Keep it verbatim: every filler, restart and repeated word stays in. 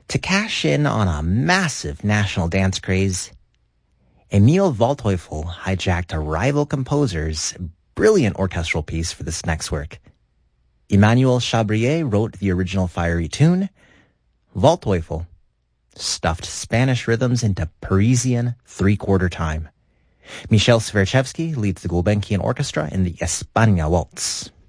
To cash in on a massive national dance craze, Emil Waldteufel hijacked a rival composer's brilliant orchestral piece for this next work. Emmanuel Chabrier wrote the original fiery tune. Waldteufel stuffed Spanish rhythms into Parisian three-quarter time. Michel Sverchevsky leads the Gulbenkian Orchestra in the España Waltz.